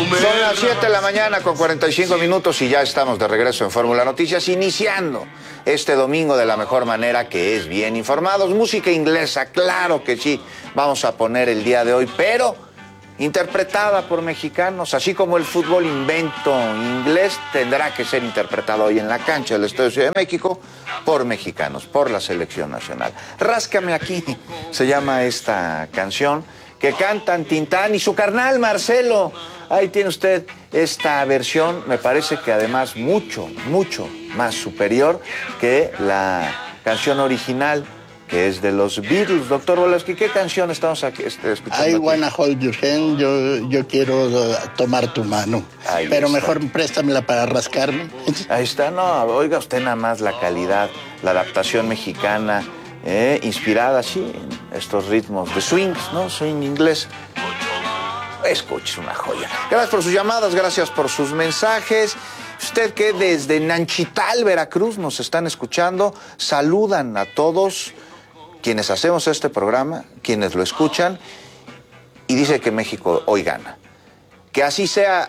Son las 7 de la mañana con 45 minutos y ya estamos de regreso en Fórmula Noticias, iniciando este domingo de la mejor manera, que es bien informados. Música inglesa, claro que sí, vamos a poner el día de hoy, pero interpretada por mexicanos, así como el fútbol invento inglés tendrá que ser interpretado hoy en la cancha del Estadio Ciudad de México por mexicanos, por la selección nacional. Ráscame aquí, se llama esta canción, que cantan Tintán y su carnal Marcelo. Ahí tiene usted esta versión, me parece que además mucho más superior que la canción original, que es de los Beatles. Doctor Voloski, ¿qué canción estamos escuchando? I wanna hold your hand, yo quiero tomar tu mano. Ahí pero está. Mejor préstamela para rascarme. Ahí está, no, oiga usted nada más la calidad, la adaptación mexicana, inspirada así en estos ritmos de swings, ¿no? Swing inglés. Escuche, una joya. Gracias por sus llamadas, gracias por sus mensajes. Usted que desde Nanchital, Veracruz, nos están escuchando, saludan a todos quienes hacemos este programa, quienes lo escuchan, y dice que México hoy gana. Que así sea.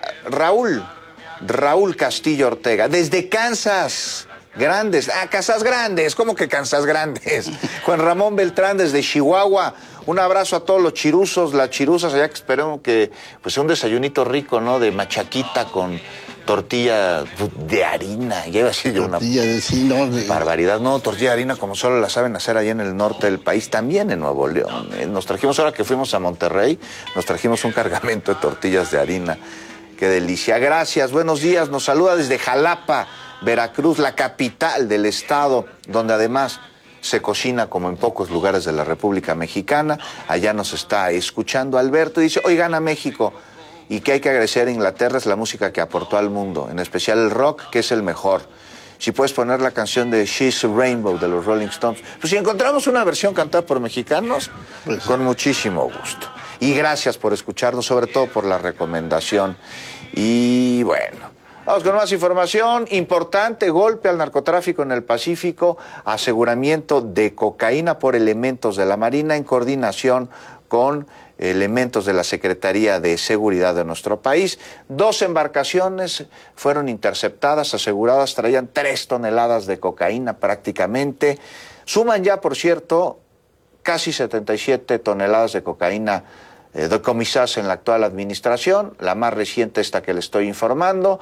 Raúl Castillo Ortega, desde Kansas Grandes. Kansas Grandes, ¿cómo que Kansas Grandes? Juan Ramón Beltrán desde Chihuahua. Un abrazo a todos los chiruzos, las chiruzas allá, que esperemos que pues sea un desayunito rico, ¿no? De machaquita con tortilla de harina. Ya iba a decir yo una barbaridad. No, tortilla de harina como solo la saben hacer allá en el norte del país, también en Nuevo León. Nos trajimos, ahora que fuimos a Monterrey, nos trajimos un cargamento de tortillas de harina. Qué delicia. Gracias, buenos días. Nos saluda desde Jalapa, Veracruz, la capital del estado, donde además se cocina como en pocos lugares de la República Mexicana. Allá nos está escuchando Alberto y dice, hoy gana México. Y que hay que agradecer a Inglaterra es la música que aportó al mundo, en especial el rock, que es el mejor. Si puedes poner la canción de She's a Rainbow de los Rolling Stones. Pues si encontramos una versión cantada por mexicanos, pues con muchísimo gusto. Y gracias por escucharnos, sobre todo por la recomendación. Y bueno, vamos con más información. Importante golpe al narcotráfico en el Pacífico, aseguramiento de cocaína por elementos de la Marina en coordinación con elementos de la Secretaría de Seguridad de nuestro país. 2 embarcaciones fueron interceptadas, aseguradas, traían 3 toneladas de cocaína prácticamente. Suman ya, por cierto, casi 77 toneladas de cocaína decomisadas en la actual administración, la más reciente esta que le estoy informando.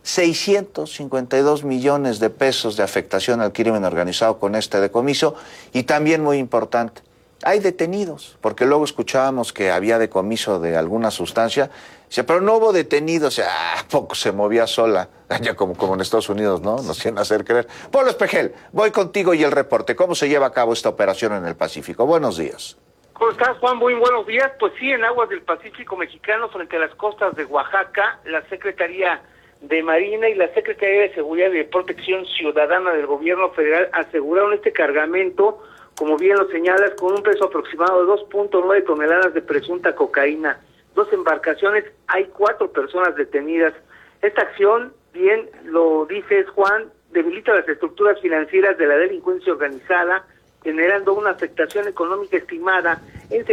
652 millones de pesos de afectación al crimen organizado con este decomiso. Y también muy importante, hay detenidos, porque luego escuchábamos que había decomiso de alguna sustancia, pero no hubo detenidos, poco se movía sola, ya como en Estados Unidos, ¿no? Nos quieren hacer creer. Pablo Espejel, voy contigo y el reporte. ¿Cómo se lleva a cabo esta operación en el Pacífico? Buenos días. ¿Cómo estás, Juan? Muy buenos días. Pues sí, en aguas del Pacífico mexicano, frente a las costas de Oaxaca, la Secretaría de Marina y la Secretaría de Seguridad y de Protección Ciudadana del Gobierno Federal aseguraron este cargamento, como bien lo señalas, con un peso aproximado de 2.9 toneladas de presunta cocaína. 2 embarcaciones, hay 4 personas detenidas. Esta acción, bien lo dices, Juan, debilita las estructuras financieras de la delincuencia organizada, generando una afectación económica estimada en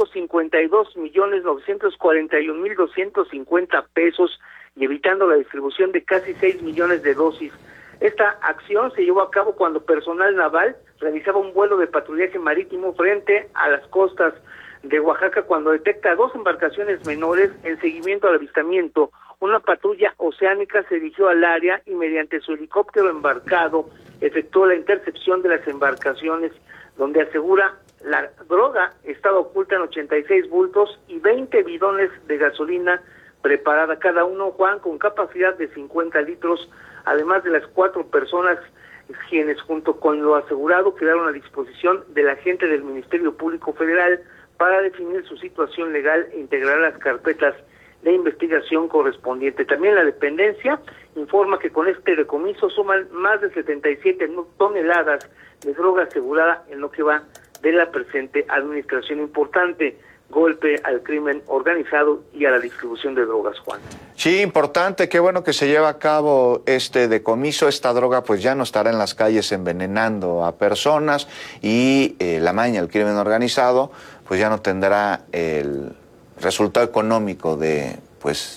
652.941.250 pesos y evitando la distribución de casi 6 millones de dosis. Esta acción se llevó a cabo cuando personal naval realizaba un vuelo de patrullaje marítimo frente a las costas de Oaxaca cuando detecta 2 embarcaciones menores en seguimiento al avistamiento. Una patrulla oceánica se dirigió al área y mediante su helicóptero embarcado efectuó la intercepción de las embarcaciones, donde asegura la droga estaba oculta en 86 bultos y 20 bidones de gasolina preparada, cada uno, Juan, con capacidad de 50 litros, además de las 4 personas quienes junto con lo asegurado quedaron a disposición del agente del Ministerio Público Federal para definir su situación legal e integrar las carpetas de investigación correspondiente. También la dependencia informa que con este decomiso suman más de 77 toneladas de droga asegurada en lo que va de la presente administración. Importante golpe al crimen organizado y a la distribución de drogas, Juan. Sí, importante, qué bueno que se lleva a cabo este decomiso. Esta droga pues ya no estará en las calles envenenando a personas y la maña, el crimen organizado, pues ya no tendrá el resultado económico de pues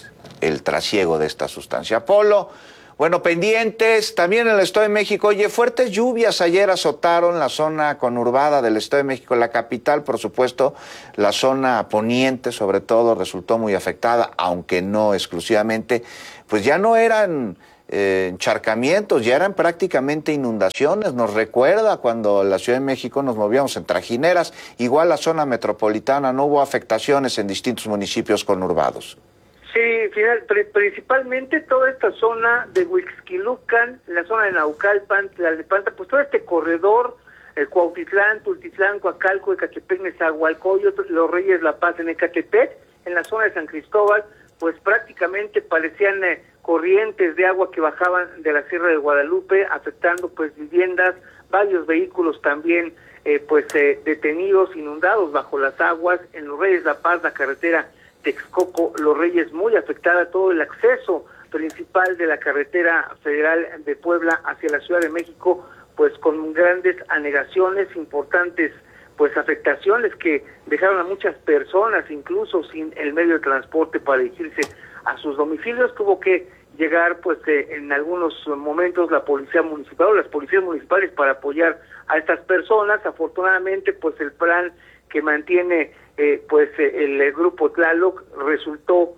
el trasiego de esta sustancia. Polo, bueno, pendientes, también en el Estado de México, oye, fuertes lluvias ayer azotaron la zona conurbada del Estado de México, la capital, por supuesto, la zona poniente sobre todo resultó muy afectada, aunque no exclusivamente, pues ya no eran encharcamientos, ya eran prácticamente inundaciones. Nos recuerda cuando en la Ciudad de México nos movíamos en trajineras, igual la zona metropolitana, no hubo afectaciones en distintos municipios conurbados. Sí, principalmente toda esta zona de Huixquilucan, la zona de Naucalpan, Tlalnepantla, pues todo este corredor, Cuautitlán, Tultitlán, Coacalco, Ecatepec, Nezahualcóyotl, Los Reyes, La Paz, en Ecatepec, en la zona de San Cristóbal, pues prácticamente parecían corrientes de agua que bajaban de la Sierra de Guadalupe, afectando pues viviendas, varios vehículos también detenidos, inundados bajo las aguas. En Los Reyes, La Paz, la carretera Texcoco, Los Reyes, muy afectada, todo el acceso principal de la carretera federal de Puebla hacia la Ciudad de México, pues con grandes anegaciones, importantes pues afectaciones que dejaron a muchas personas incluso sin el medio de transporte para dirigirse a sus domicilios. Tuvo que llegar pues en algunos momentos la policía municipal o las policías municipales para apoyar a estas personas. Afortunadamente pues el plan que mantiene el grupo Tlaloc resultó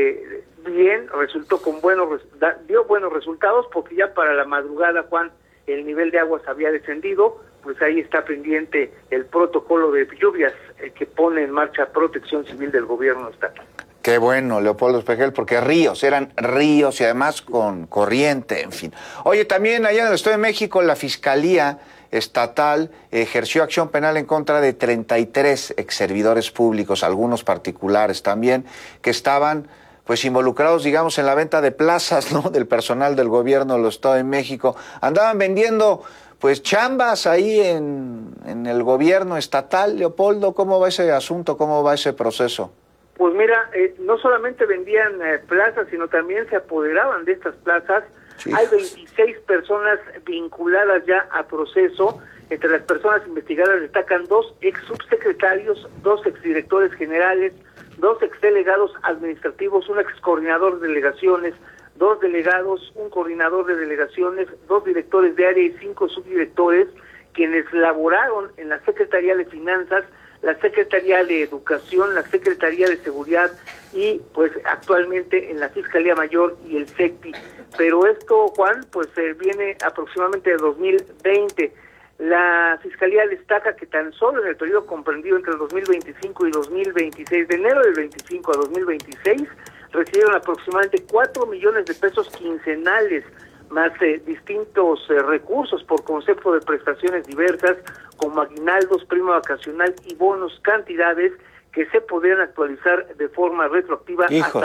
bien, resultó con dio buenos resultados, porque ya para la madrugada, Juan, el nivel de aguas había descendido. Pues ahí está pendiente el protocolo de lluvias que pone en marcha Protección Civil del gobierno estatal. Qué bueno, Leopoldo Espejel, porque eran ríos y además con corriente, en fin. Oye, también allá en el Estado de México la Fiscalía Estatal ejerció acción penal en contra de 33 exservidores públicos, algunos particulares también, que estaban pues involucrados, digamos, en la venta de plazas, ¿no?, del personal del gobierno del Estado de México. Andaban vendiendo pues chambas ahí en el gobierno estatal. Leopoldo, ¿cómo va ese asunto? ¿Cómo va ese proceso? Pues mira, no solamente vendían plazas, sino también se apoderaban de estas plazas. Sí. Hay 26 personas vinculadas ya a proceso. Entre las personas investigadas destacan 2 ex subsecretarios, 2 exdirectores generales, 2 exdelegados administrativos, un ex coordinador de delegaciones, 2 delegados, un coordinador de delegaciones, 2 directores de área y 5 subdirectores, quienes laboraron en la Secretaría de Finanzas, la Secretaría de Educación, la Secretaría de Seguridad y pues actualmente en la Fiscalía Mayor y el SECTI. Pero esto, Juan, pues viene aproximadamente de 2020. La Fiscalía destaca que tan solo en el periodo comprendido entre el 2025 y 2026, de enero del 25 a 2026, recibieron aproximadamente 4 millones de pesos quincenales, más distintos recursos por concepto de prestaciones diversas, como aguinaldos, prima vacacional y bonos, cantidades que se podrían actualizar de forma retroactiva hasta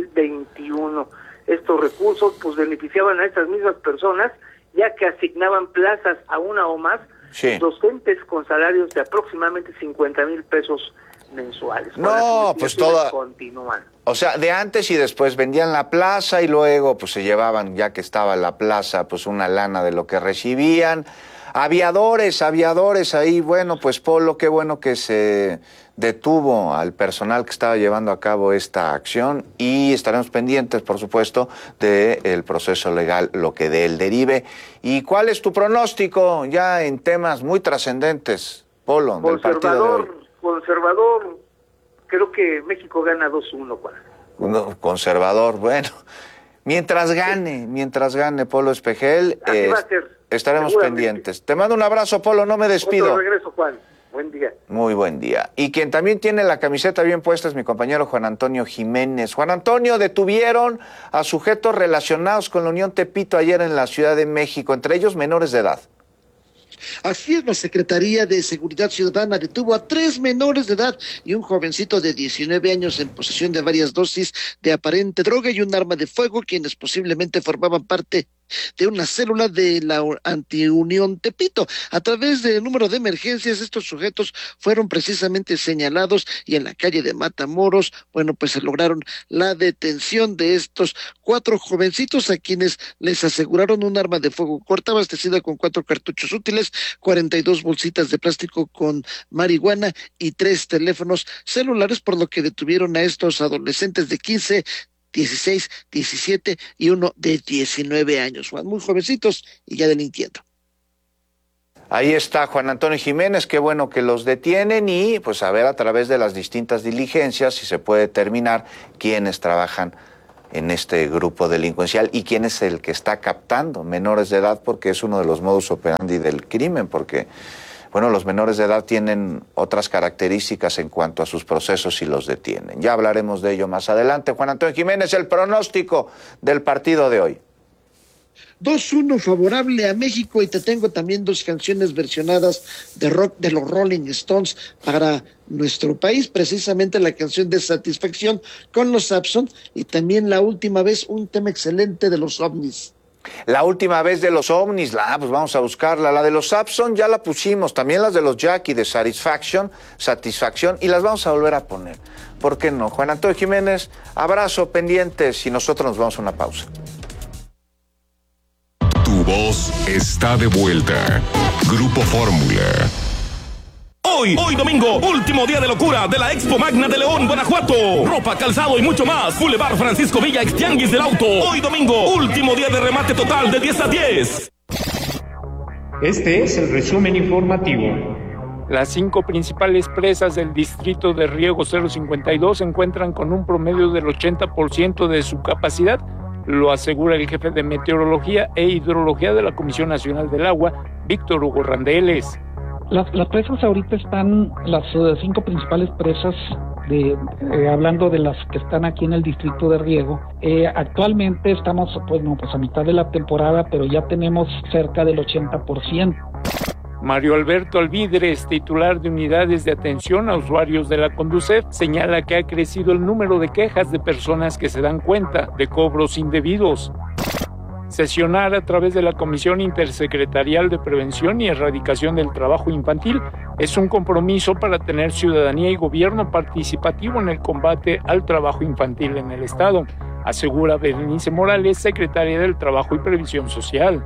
2021. Estos recursos pues beneficiaban a estas mismas personas, ya que asignaban plazas a una o más docentes con salarios de aproximadamente 50,000 pesos mensuales. No, pues toda... continúan. O sea, de antes y después vendían la plaza y luego pues se llevaban, ya que estaba la plaza, pues una lana de lo que recibían. Aviadores ahí, bueno, pues Polo, qué bueno que se detuvo al personal que estaba llevando a cabo esta acción y estaremos pendientes, por supuesto, del proceso legal, lo que de él derive. ¿Y cuál es tu pronóstico ya en temas muy trascendentes, Polo, del partido de hoy? Conservador, creo que México gana 2-1, Juan. No, conservador, bueno. Mientras gane Polo Espejel, así va a ser, estaremos pendientes. Te mando un abrazo, Polo, no me despido. Otro regreso, Juan. Buen día. Muy buen día. Y quien también tiene la camiseta bien puesta es mi compañero Juan Antonio Jiménez. Juan Antonio, detuvieron a sujetos relacionados con la Unión Tepito ayer en la Ciudad de México, entre ellos menores de edad. Así es, la Secretaría de Seguridad Ciudadana detuvo a 3 menores de edad y un jovencito de 19 años en posesión de varias dosis de aparente droga y un arma de fuego, quienes posiblemente formaban parte de una célula de la Antiunión Tepito. A través del número de emergencias, estos sujetos fueron precisamente señalados y en la calle de Matamoros, bueno, pues se lograron la detención de estos 4 jovencitos a quienes les aseguraron un arma de fuego corta abastecida con 4 cartuchos útiles, 42 bolsitas de plástico con marihuana y 3 teléfonos celulares, por lo que detuvieron a estos adolescentes de 15, 16, 17 y uno de 19 años. Juan, muy jovencitos y ya delinquiendo. Ahí está Juan Antonio Jiménez, qué bueno que los detienen y pues a ver a través de las distintas diligencias si se puede determinar quiénes trabajan en este grupo delincuencial y quién es el que está captando menores de edad, porque es uno de los modus operandi del crimen, porque bueno, los menores de edad tienen otras características en cuanto a sus procesos y los detienen. Ya hablaremos de ello más adelante. Juan Antonio Jiménez, el pronóstico del partido de hoy. 2-1 favorable a México, y te tengo también dos canciones versionadas de rock de los Rolling Stones para nuestro país, precisamente la canción de Satisfacción con los Saxon y también La Última Vez, un tema excelente de los OVNIs. La Última Vez de los OVNIs, pues vamos a buscarla. La de los Saxon ya la pusimos, también las de los Jackie de Satisfacción, y las vamos a volver a poner. ¿Por qué no? Juan Antonio Jiménez, abrazo, pendientes, y nosotros nos vamos a una pausa. Tu voz está de vuelta. Grupo Fórmula. Hoy domingo, último día de locura de la Expo Magna de León, Guanajuato. Ropa, calzado y mucho más. Boulevard Francisco Villa, Extianguis del Auto. Hoy domingo, último día de remate total de 10 a 10. Este es el resumen informativo. Las 5 principales presas del distrito de riego 052 se encuentran con un promedio del 80% de su capacidad. Lo asegura el jefe de Meteorología e Hidrología de la Comisión Nacional del Agua, Víctor Hugo Randeles. Las presas ahorita están, las 5 principales presas, hablando de las que están aquí en el distrito de riego, actualmente estamos pues a mitad de la temporada, pero ya tenemos cerca del 80%. Mario Alberto Alvidres, titular de unidades de atención a usuarios de la Conducef, señala que ha crecido el número de quejas de personas que se dan cuenta de cobros indebidos. Sesionar a través de la Comisión Intersecretarial de Prevención y Erradicación del Trabajo Infantil es un compromiso para tener ciudadanía y gobierno participativo en el combate al trabajo infantil en el Estado, asegura Berenice Morales, secretaria del Trabajo y Previsión Social.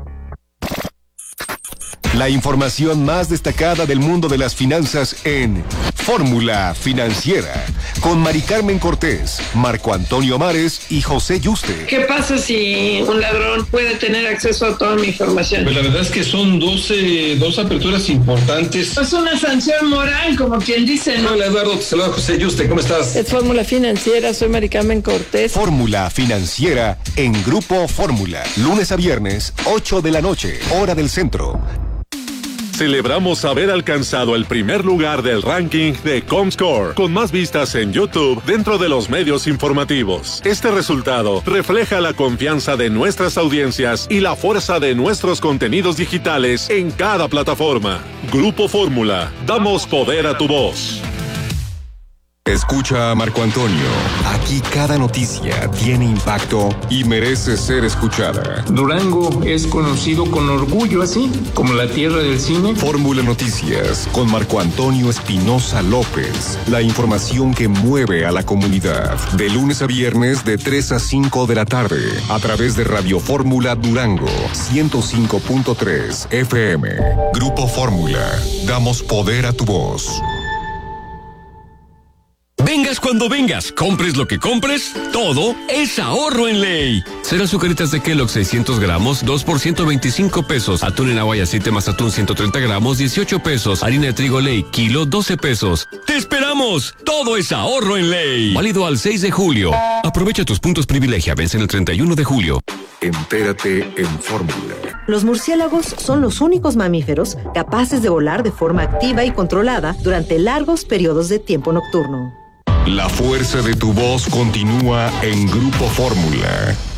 La información más destacada del mundo de las finanzas en Fórmula Financiera, con Mari Carmen Cortés, Marco Antonio Mares y José Yuste. ¿Qué pasa si un ladrón puede tener acceso a toda mi información? Pues la verdad es que son dos aperturas importantes. Es una sanción moral, como quien dice, ¿no? Hola Eduardo, te saluda José Yuste, ¿cómo estás? Es Fórmula Financiera, soy Mari Carmen Cortés. Fórmula Financiera en Grupo Fórmula, lunes a viernes, 8 de la noche, hora del centro. Celebramos haber alcanzado el primer lugar del ranking de Comscore, con más vistas en YouTube dentro de los medios informativos. Este resultado refleja la confianza de nuestras audiencias y la fuerza de nuestros contenidos digitales en cada plataforma. Grupo Fórmula, damos poder a tu voz. Escucha a Marco Antonio. Aquí cada noticia tiene impacto y merece ser escuchada. Durango es conocido con orgullo así, como la tierra del cine. Fórmula Noticias con Marco Antonio Espinosa López. La información que mueve a la comunidad. De lunes a viernes de 3 a 5 de la tarde. A través de Radio Fórmula Durango 105.3 FM. Grupo Fórmula. Damos poder a tu voz. Vengas cuando vengas, compres lo que compres, todo es ahorro en ley. Cereal Sucaritas de Kellogg 600 gramos, 2 por 125 pesos. Atún en agua y aceite más atún 130 gramos, 18 pesos. Harina de trigo Ley, kilo, 12 pesos. ¡Te esperamos! Todo es ahorro en ley. Válido al 6 de julio. Aprovecha tus puntos privilegia, vencen el 31 de julio. Entérate en Fórmula. Los murciélagos son los únicos mamíferos capaces de volar de forma activa y controlada durante largos periodos de tiempo nocturno. La fuerza de tu voz continúa en Grupo Fórmula.